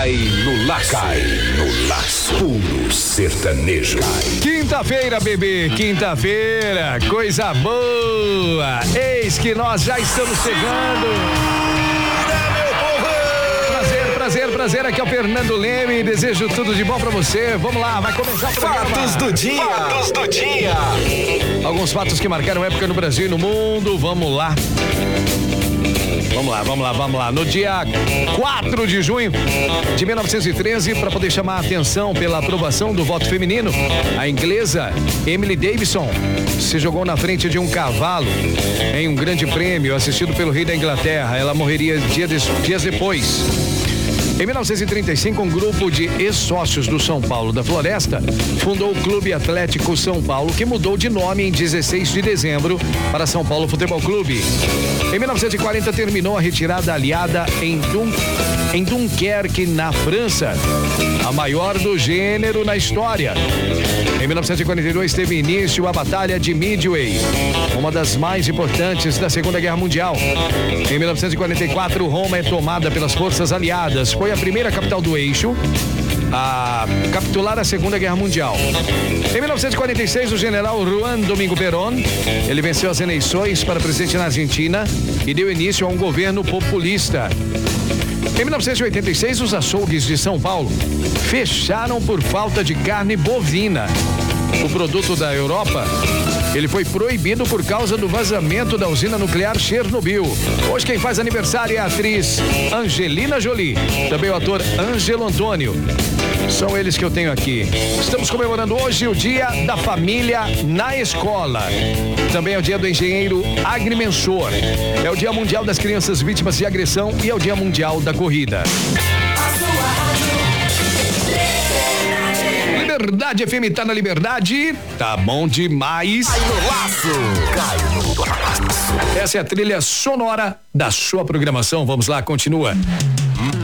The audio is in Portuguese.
Cai no laço. Puro sertanejo. Quinta-feira, bebê, quinta-feira, coisa boa. Eis que nós já estamos chegando. Prazer, aqui é o Fernando Leme, desejo tudo de bom pra você. Vamos lá, vai começar o programa. Fatos do dia. Alguns fatos que marcaram época no Brasil e no mundo, vamos lá. Vamos lá. No dia 4 de junho de 1913, para poder chamar a atenção pela aprovação do voto feminino, a inglesa Emily Davidson se jogou na frente de um cavalo em um grande prêmio assistido pelo rei da Inglaterra. Ela morreria dias depois. Em 1935, um grupo de ex-sócios do São Paulo da Floresta fundou o Clube Atlético São Paulo, que mudou de nome em 16 de dezembro para São Paulo Futebol Clube. Em 1940, terminou a retirada aliada em Dunkerque, na França, a maior do gênero na história. Em 1942, teve início a Batalha de Midway, uma das mais importantes da Segunda Guerra Mundial. Em 1944, Roma é tomada pelas forças aliadas. Foi a primeira capital do eixo a capitular a Segunda Guerra Mundial. Em 1946, o general Juan Domingo Perón, ele venceu as eleições para presidente na Argentina e deu início a um governo populista. Em 1986, os açougues de São Paulo fecharam por falta de carne bovina. O produto da Europa, ele foi proibido por causa do vazamento da usina nuclear Chernobyl. Hoje quem faz aniversário é a atriz Angelina Jolie, também o ator Ângelo Antônio. São eles que eu tenho aqui. Estamos comemorando hoje o Dia da Família na Escola. Também é o Dia do Engenheiro Agrimensor. É o Dia Mundial das Crianças Vítimas de Agressão e é o Dia Mundial da Corrida. Liberdade FM tá na liberdade, tá bom demais. Cai no laço. Essa é a trilha sonora da sua programação. Vamos lá, continua.